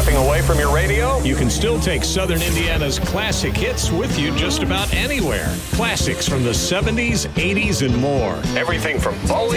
stepping away from your radio? You can still take Southern Indiana's classic hits with you just about anywhere. Classics from the 70s, 80s, and more. Everything from Bowie